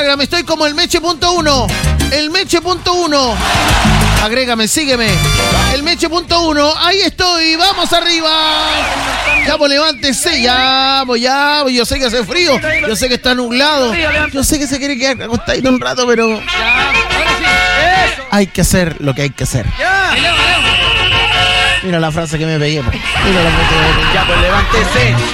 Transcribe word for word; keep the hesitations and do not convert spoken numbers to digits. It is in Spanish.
Instagram estoy como el Meche punto uno. El Meche punto uno. Agrégame, sígueme. El Meche punto uno. Ahí estoy. Vamos arriba. Ya, pues levántese. Ya, pues ya. Pues yo sé que hace frío. Yo sé que está nublado. Yo sé que se quiere quedar acostadito un rato, pero hay que hacer lo que hay que hacer. Mira la frase que me pegué. Mira la frase que me pegué. Ya, pues levántese.